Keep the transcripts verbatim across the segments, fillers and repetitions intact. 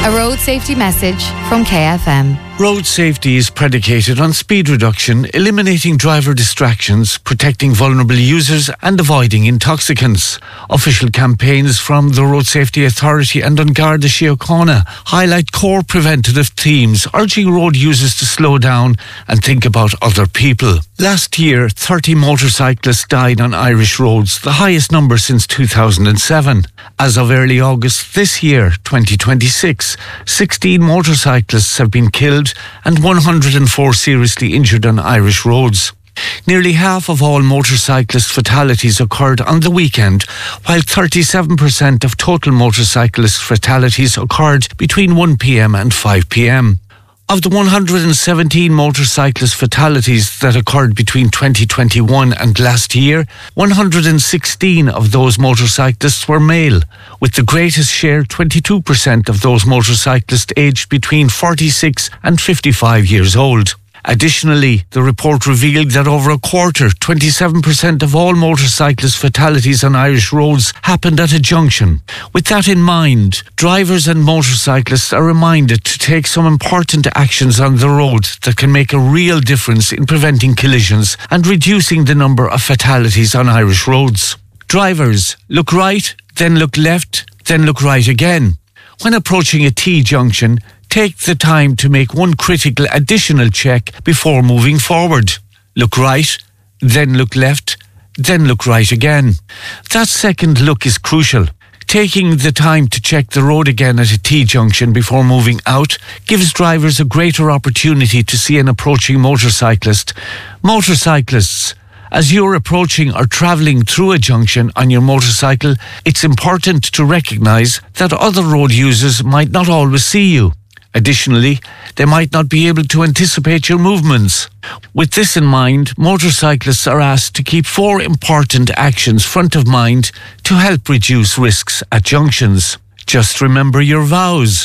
A road safety message from K F M. Road safety is predicated on speed reduction, eliminating driver distractions, protecting vulnerable users and avoiding intoxicants. Official campaigns from the Road Safety Authority and An Garda Síochána highlight core preventative themes, urging road users to slow down and think about other people. Last year, thirty motorcyclists died on Irish roads, the highest number since two thousand seven. As of early August this year, twenty twenty-six, sixteen motorcyclists have been killed and one hundred four seriously injured on Irish roads. Nearly half of all motorcyclist fatalities occurred on the weekend, while thirty-seven percent of total motorcyclist fatalities occurred between one p.m. and five p.m. Of the one hundred seventeen motorcyclist fatalities that occurred between twenty twenty-one and last year, one hundred sixteen of those motorcyclists were male, with the greatest share, twenty-two percent of those motorcyclists aged between forty-six and fifty-five years old. Additionally, the report revealed that over a quarter, twenty-seven percent of all motorcyclist fatalities on Irish roads happened at a junction. With that in mind, drivers and motorcyclists are reminded to take some important actions on the road that can make a real difference in preventing collisions and reducing the number of fatalities on Irish roads. Drivers, look right, then look left, then look right again. When approaching a T-junction, take the time to make one critical additional check before moving forward. Look right, then look left, then look right again. That second look is crucial. Taking the time to check the road again at a T-junction before moving out gives drivers a greater opportunity to see an approaching motorcyclist. Motorcyclists, as you're approaching or travelling through a junction on your motorcycle, it's important to recognise that other road users might not always see you. Additionally, they might not be able to anticipate your movements. With this in mind, motorcyclists are asked to keep four important actions front of mind to help reduce risks at junctions. Just remember your vows.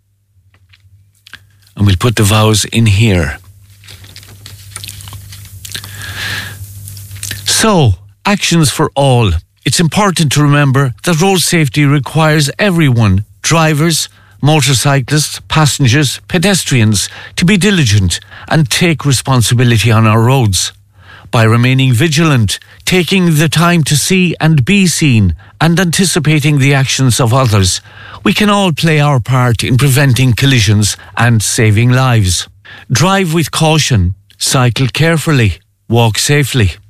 And we'll put the vows in here. So, actions for all. It's important to remember that road safety requires everyone, drivers, motorcyclists, passengers, pedestrians, to be diligent and take responsibility on our roads. By remaining vigilant, taking the time to see and be seen, and anticipating the actions of others, we can all play our part in preventing collisions and saving lives. Drive with caution, cycle carefully, walk safely.